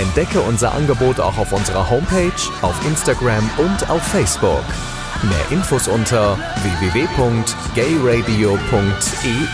Entdecke unser Angebot auch auf unserer Homepage, auf Instagram und auf Facebook. Mehr Infos unter www.gayradio.eu